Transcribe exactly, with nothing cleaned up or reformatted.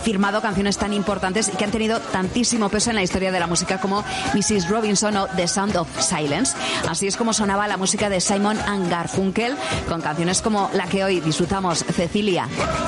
firmado canciones tan importantes y que han tenido tantísimo peso en la historia de la música como missus Robinson o The Sound of Silence. Así es como sonaba la música de Simon and Garfunkel, con canciones como la que hoy disfrutamos, Cecilia.